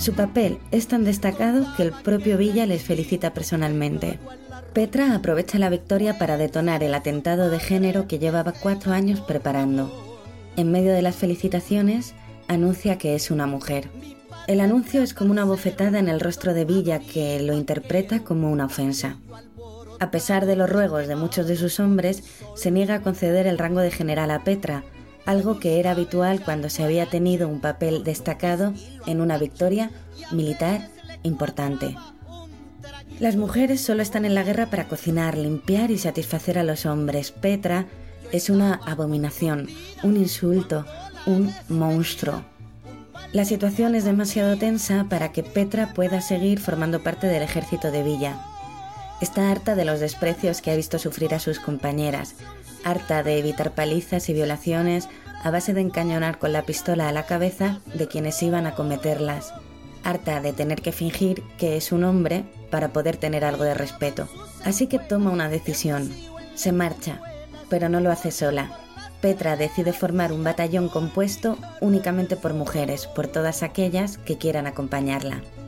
Su papel es tan destacado que el propio Villa les felicita personalmente. Petra aprovecha la victoria para detonar el atentado de género que llevaba 4 años preparando. En medio de las felicitaciones, anuncia que es una mujer. El anuncio es como una bofetada en el rostro de Villa, que lo interpreta como una ofensa. A pesar de los ruegos de muchos de sus hombres, se niega a conceder el rango de general a Petra, algo que era habitual cuando se había tenido un papel destacado en una victoria militar importante. Las mujeres solo están en la guerra para cocinar, limpiar y satisfacer a los hombres. Petra es una abominación, un insulto, un monstruo. La situación es demasiado tensa para que Petra pueda seguir formando parte del ejército de Villa. Está harta de los desprecios que ha visto sufrir a sus compañeras, harta de evitar palizas y violaciones a base de encañonar con la pistola a la cabeza de quienes iban a cometerlas, harta de tener que fingir que es un hombre para poder tener algo de respeto. Así que toma una decisión, se marcha, pero no lo hace sola. Petra decide formar un batallón compuesto únicamente por mujeres, por todas aquellas que quieran acompañarla.